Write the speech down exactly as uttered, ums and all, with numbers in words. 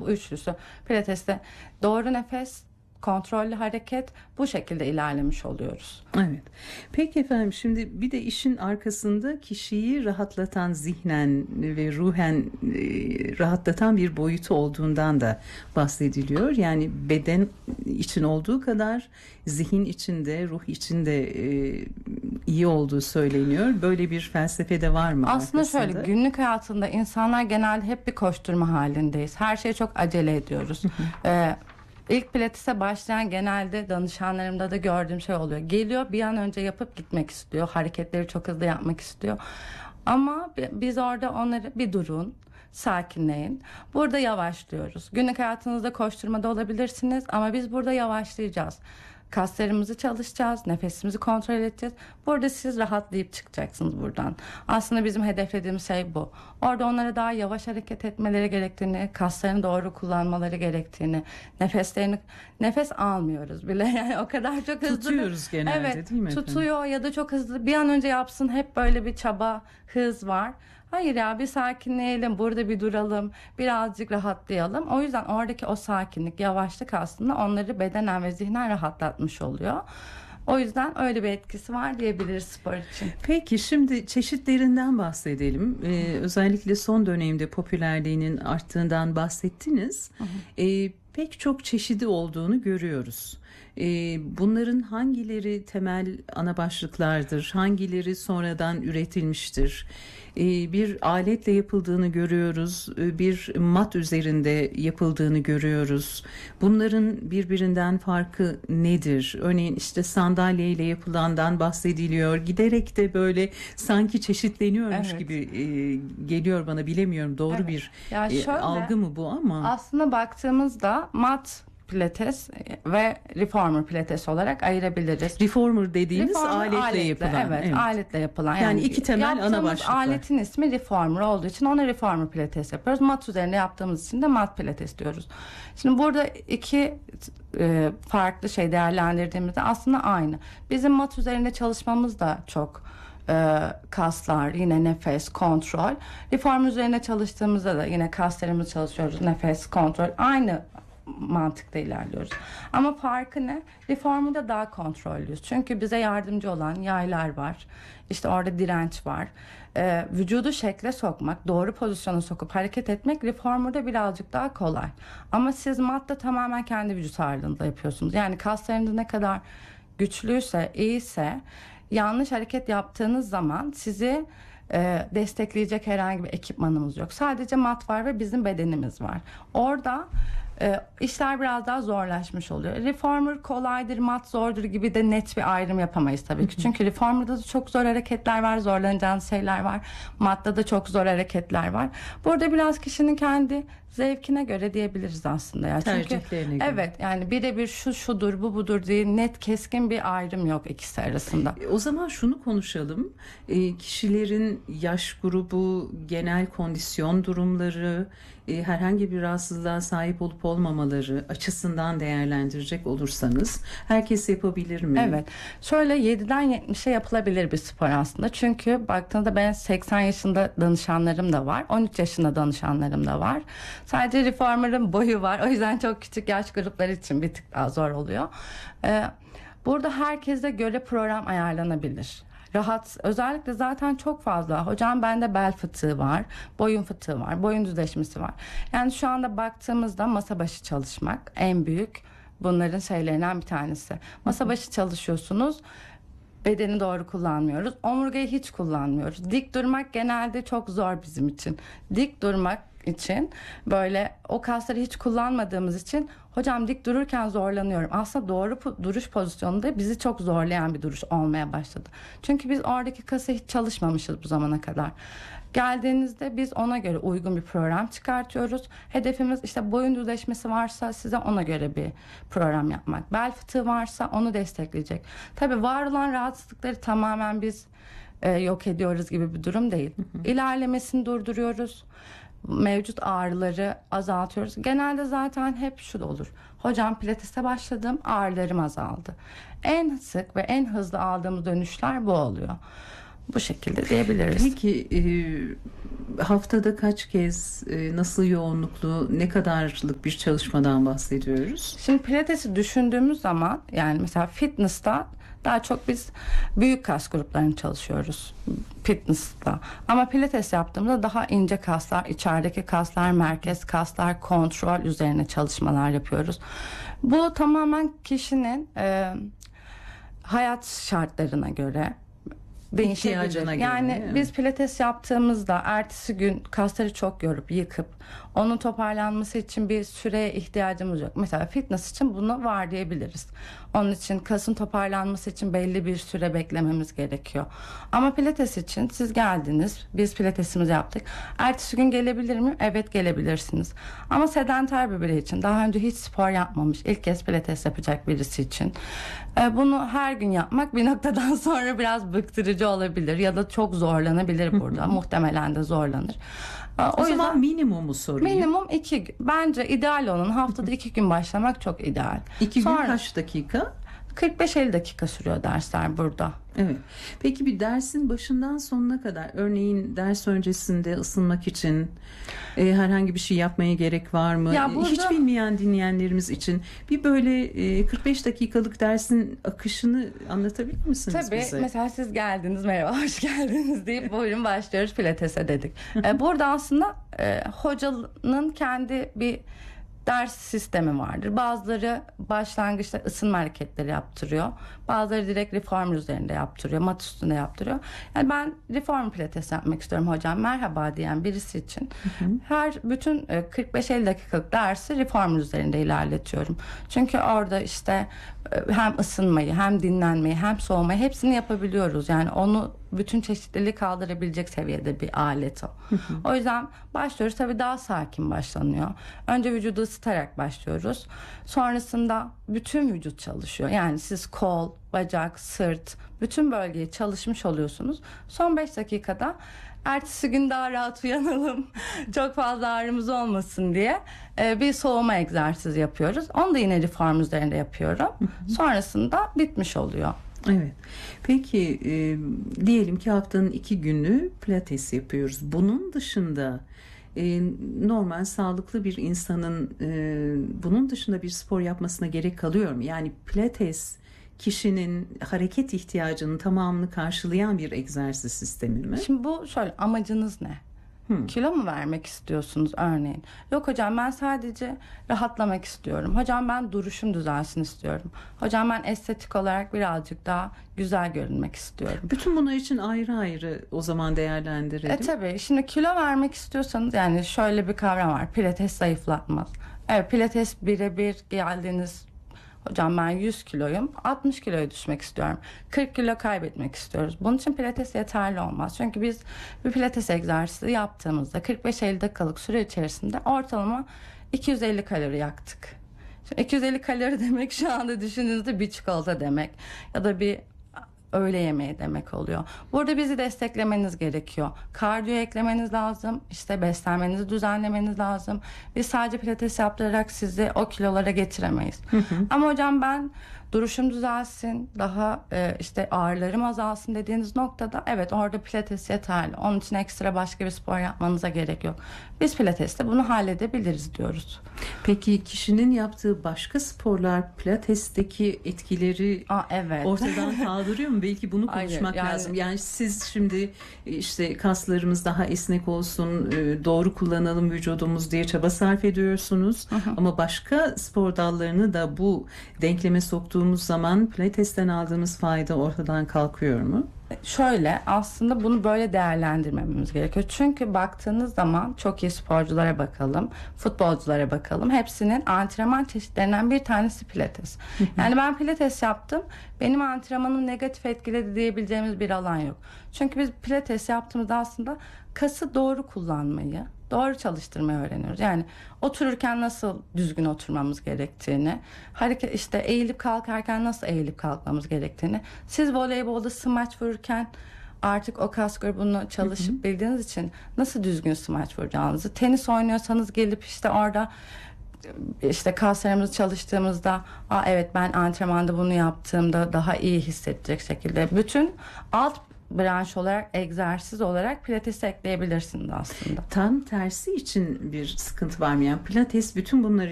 bu üçlüsü pilateste doğru nefes, kontrollü hareket, bu şekilde ilerlemiş oluyoruz. Evet. Peki efendim, şimdi bir de işin arkasında kişiyi rahatlatan, zihnen ve ruhen e, rahatlatan bir boyutu olduğundan da bahsediliyor. Yani beden için olduğu kadar zihin için de, ruh için de e, iyi olduğu söyleniyor. Böyle bir felsefe de var mı Aslında arkasında? şöyle, günlük hayatında insanlar genelde hep bir koşturma halindeyiz. Her şeye çok acele ediyoruz. ee, İlk pilatese başlayan genelde danışanlarımda da gördüğüm şey oluyor. Geliyor, bir an önce yapıp gitmek istiyor. Hareketleri çok hızlı yapmak istiyor. Ama biz orada onları bir durun, sakinleyin. Burada yavaşlıyoruz. Günlük hayatınızda koşturmada olabilirsiniz ama biz burada yavaşlayacağız. Kaslarımızı çalışacağız, nefesimizi kontrol edeceğiz. Burada siz rahatlayıp çıkacaksınız buradan. Aslında bizim hedeflediğimiz şey bu. Orada onlara daha yavaş hareket etmeleri gerektiğini, kaslarını doğru kullanmaları gerektiğini, nefeslerini, nefes almıyoruz bile. Yani o kadar çok hızlı. Tutuyoruz genelde, evet, değil mi efendim? tutuyor ya da çok hızlı. Bir an önce yapsın, hep böyle bir çaba, hız var. Hayır ya, bir sakinleyelim, burada bir duralım, birazcık rahatlayalım. O yüzden oradaki o sakinlik, yavaşlık aslında onları bedenen ve zihnen rahatlatmış oluyor. O yüzden öyle bir etkisi var diyebiliriz spor için. Peki şimdi çeşitlerinden bahsedelim. Ee, özellikle son dönemde popülerliğinin arttığından bahsettiniz. Hı hı. Ee, pek çok çeşidi olduğunu görüyoruz. Ee, bunların hangileri temel ana başlıklardır? Hangileri sonradan üretilmiştir? Ee, bir aletle yapıldığını görüyoruz. Bir mat üzerinde yapıldığını görüyoruz. Bunların birbirinden farkı nedir? Örneğin işte sandalyeyle yapılandan bahsediliyor. Giderek de böyle sanki çeşitleniyormuş evet. gibi e, geliyor bana, bilemiyorum. Doğru evet. bir ya e, şöyle, algı mı bu ama? Aslında baktığımızda mat pilates ve reformer pilates olarak ayırabiliriz. Reformer dediğimiz reformer, aletle, aletle yapılan. Evet, evet, aletle yapılan. Yani, yani iki temel ana başlık var. Aletin ismi reformer olduğu için ona reformer pilates yapıyoruz. Mat üzerine yaptığımız için de mat pilates diyoruz. Şimdi burada iki e, farklı şey değerlendirdiğimizde aslında aynı. Bizim mat üzerinde çalışmamız da çok e, kaslar, yine nefes, kontrol. Reformer üzerine çalıştığımızda da yine kaslarımız çalışıyoruz. Nefes, kontrol. Aynı mantıkta ilerliyoruz. Ama farkı ne? Reformer'da daha kontrollüyüz. Çünkü bize yardımcı olan yaylar var. İşte orada direnç var. Ee, vücudu şekle sokmak, doğru pozisyona sokup hareket etmek reformer'da birazcık daha kolay. Ama siz matta tamamen kendi vücut ağırlığınızla yapıyorsunuz. Yani kaslarınız ne kadar güçlüyse, iyiyse, yanlış hareket yaptığınız zaman sizi e, destekleyecek herhangi bir ekipmanımız yok. Sadece mat var ve bizim bedenimiz var. Orada e, işler biraz daha zorlaşmış oluyor. Reformer kolaydır, mat zordur gibi de net bir ayrım yapamayız tabii ki. Çünkü reformer'da da çok zor hareketler var, zorlanacağınız şeyler var. Matta da çok zor hareketler var. Burada biraz kişinin kendi zevkine göre diyebiliriz aslında. Yani tercihlerine göre. Evet, yani birebir şu şudur, bu budur diye net keskin bir ayrım yok ikisi arasında. O zaman şunu konuşalım. E, kişilerin yaş grubu, genel kondisyon durumları, e, herhangi bir rahatsızlığa sahip olup olmamaları açısından değerlendirecek olursanız herkes yapabilir mi? Evet. Şöyle yediden yetmişe yapılabilir bir spor aslında. Çünkü baktığınızda ben seksen yaşında danışanlarım da var. on üç yaşında danışanlarım da var. Sadece reformer'ın boyu var. O yüzden çok küçük yaş grupları için bir tık daha zor oluyor. Ee, burada herkese göre program ayarlanabilir. Rahat, özellikle zaten çok fazla. Hocam bende bel fıtığı var, boyun fıtığı var, boyun düzleşmesi var. Yani şu anda baktığımızda masa başı çalışmak en büyük bunların şeylerinden bir tanesi. Masa başı çalışıyorsunuz. Bedeni doğru kullanmıyoruz. Omurgayı hiç kullanmıyoruz. Dik durmak genelde çok zor bizim için. Dik durmak için böyle o kasları hiç kullanmadığımız için hocam dik dururken zorlanıyorum. Aslında doğru duruş pozisyonunda bizi çok zorlayan bir duruş olmaya başladı. Çünkü biz oradaki kası hiç çalışmamışız bu zamana kadar. Geldiğinizde biz ona göre uygun bir program çıkartıyoruz. Hedefimiz işte boyun düzleşmesi varsa size ona göre bir program yapmak. Bel fıtığı varsa onu destekleyecek. Tabii var olan rahatsızlıkları tamamen biz e, yok ediyoruz gibi bir durum değil. Hı hı. İlerlemesini durduruyoruz. Mevcut ağrıları azaltıyoruz. Genelde zaten hep şu da olur. Hocam pilatese başladım, ağrılarım azaldı. En sık ve en hızlı aldığımız dönüşler bu oluyor. Bu şekilde diyebiliriz. Peki e, haftada kaç kez, e, nasıl yoğunluklu, ne kadarlık bir çalışmadan bahsediyoruz? Şimdi pilatesi düşündüğümüz zaman, yani mesela fitness'ta daha çok biz büyük kas gruplarını çalışıyoruz fitness'ta. Ama pilates yaptığımızda daha ince kaslar, içerideki kaslar, merkez kaslar, kontrol üzerine çalışmalar yapıyoruz. Bu tamamen kişinin e, hayat şartlarına göre değişebilir. göre, Yani evet. biz pilates yaptığımızda ertesi gün kasları çok yorup yıkıp onun toparlanması için bir süreye ihtiyacımız yok. Mesela fitness için bunu var diyebiliriz. Onun için kasın toparlanması için belli bir süre beklememiz gerekiyor. Ama pilates için siz geldiniz, biz pilatesimizi yaptık. Ertesi gün gelebilir mi? Evet, gelebilirsiniz. Ama sedanter bir birey için, daha önce hiç spor yapmamış, ilk kez pilates yapacak birisi için bunu her gün yapmak bir noktadan sonra biraz bıktırıcı olabilir ya da çok zorlanabilir burada. Muhtemelen de zorlanır. O, o zaman minimumu sorayım. Minimum iki gün. Bence ideal olan haftada iki gün başlamak çok ideal. İki Sonra, gün kaç dakika? kırk beş elli dakika sürüyor dersler burada. Evet. Peki bir dersin başından sonuna kadar, örneğin ders öncesinde ısınmak için e, herhangi bir şey yapmaya gerek var mı? Ya burada, hiç bilmeyen dinleyenlerimiz için bir böyle e, kırk beş dakikalık dersin akışını anlatabilir misiniz tabii, bize? Tabii. Mesela siz geldiniz, merhaba, hoş geldiniz deyip buyurun başlıyoruz pilatese dedik. e, burada aslında e, hocanın kendi bir ders sistemi vardır. Bazıları başlangıçta ısınma hareketleri yaptırıyor. Bazıları direkt reformer üzerinde yaptırıyor. Mat üstünde yaptırıyor. Yani ben reformer pilates yapmak istiyorum hocam, merhaba diyen birisi için hı hı. her bütün kırk beş elli dakikalık dersi reformer üzerinde ilerletiyorum. Çünkü orada işte hem ısınmayı, hem dinlenmeyi, hem soğumayı hepsini yapabiliyoruz. Yani onu bütün çeşitliliği kaldırabilecek seviyede bir alet o. Hı hı. O yüzden başlıyoruz. Tabii daha sakin başlanıyor. Önce vücudu ısıtarak başlıyoruz. Sonrasında bütün vücut çalışıyor. Yani siz kol, bacak, sırt, bütün bölgeyi çalışmış oluyorsunuz. Son beş dakikada ertesi gün daha rahat uyanalım, çok fazla ağrımız olmasın diye bir soğuma egzersizi yapıyoruz. Onu da yine reform üzerinde yapıyorum. Sonrasında bitmiş oluyor. Evet. Peki e, diyelim ki haftanın iki günü pilates yapıyoruz. Bunun dışında e, normal sağlıklı bir insanın e, bunun dışında bir spor yapmasına gerek kalıyor mu? Yani pilates kişinin hareket ihtiyacının tamamını karşılayan bir egzersiz sistemi mi? Şimdi bu şöyle, amacınız ne? Hmm. Kilo mu vermek istiyorsunuz örneğin? Yok hocam, ben sadece rahatlamak istiyorum. Hocam ben duruşum düzelsin istiyorum. Hocam ben estetik olarak birazcık daha güzel görünmek istiyorum. Bütün bunlar için ayrı ayrı o zaman değerlendirelim. E tabii, şimdi kilo vermek istiyorsanız, yani şöyle bir kavram var. Pilates zayıflatmaz. Evet, pilates birebir geldiniz. Hocam ben yüz kiloyum, altmış kiloya düşmek istiyorum, kırk kilo kaybetmek istiyoruz. Bunun için pilates yeterli olmaz. Çünkü biz bir pilates egzersizi yaptığımızda kırk beş elli dakikalık süre içerisinde ortalama iki yüz elli kalori yaktık. Şimdi iki yüz elli kalori demek şu anda düşündüğünüzde bir çikolata demek ya da bir öğle yemeği demek oluyor. Burada bizi desteklemeniz gerekiyor. Kardiyo eklemeniz lazım. İşte beslenmenizi düzenlemeniz lazım. Biz sadece pilates yaptırarak sizi o kilolara getiremeyiz. Hı hı. Ama hocam ben duruşum düzelsin, daha e, işte ağrılarım azalsın dediğiniz noktada evet, orada pilates yeterli. Onun için ekstra başka bir spor yapmanıza gerek yok. Biz pilatesle bunu halledebiliriz diyoruz. Peki kişinin yaptığı başka sporlar pilatesteki etkileri Aa, evet. ortadan kaldırıyor mu? Belki bunu konuşmak Hayır, yani... lazım. Yani siz şimdi işte kaslarımız daha esnek olsun, doğru kullanalım vücudumuz diye çaba sarf ediyorsunuz. Hı hı. Ama başka spor dallarını da bu denkleme soktuğumuz zaman pilatesten aldığımız fayda ortadan kalkıyor mu? Şöyle, aslında bunu böyle değerlendirmemiz gerekiyor. Çünkü baktığınız zaman çok iyi sporculara bakalım, futbolculara bakalım. Hepsinin antrenman çeşitlerinden bir tanesi pilates. Yani ben pilates yaptım, benim antrenmanım negatif etkiledi diyebileceğimiz bir alan yok. Çünkü biz pilates yaptığımızda aslında kası doğru kullanmayı, doğru çalıştırmayı öğreniyoruz. Yani otururken nasıl düzgün oturmamız gerektiğini, hareket işte eğilip kalkarken nasıl eğilip kalkmamız gerektiğini. Siz voleybolda smaç vururken artık o kas grubunu çalışıp hı hı. bildiğiniz için nasıl düzgün smaç vuracağınızı, tenis oynuyorsanız gelip işte orada işte kaslarımızı çalıştığımızda, aa evet ben antrenmanda bunu yaptığımda daha iyi hissedecek şekilde bütün alt branş olarak, egzersiz olarak pilates ekleyebilirsiniz aslında. Tam tersi için bir sıkıntı var mı? Yani pilates bütün bunları